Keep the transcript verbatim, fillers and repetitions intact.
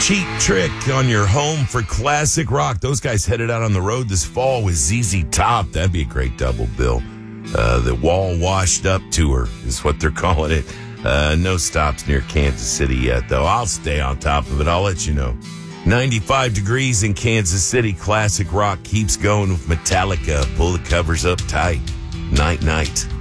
Cheap Trick on your home for classic rock. Those guys headed out on the road this fall with Z Z Top. That'd be a great double bill. Uh, the Wall Washed Up Tour is what they're calling it. Uh, no stops near Kansas City yet, though. I'll stay on top of it. I'll let you know. ninety-five degrees in Kansas City. Classic rock keeps going with Metallica. Pull the covers up tight. Night, night.